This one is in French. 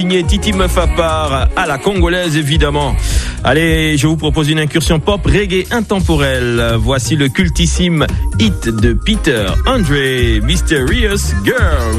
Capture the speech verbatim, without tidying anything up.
Signé Titi Meuf à part, à la congolaise évidemment. Allez, je vous propose une incursion pop reggae intemporelle. Voici le cultissime hit de Peter Andre, Mysterious Girl.